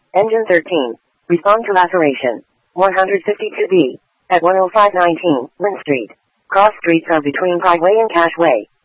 Engine 13. Respond to laceration. 152B. At 10519 Lynn Street. Cross streets are between Prideway and Cashway.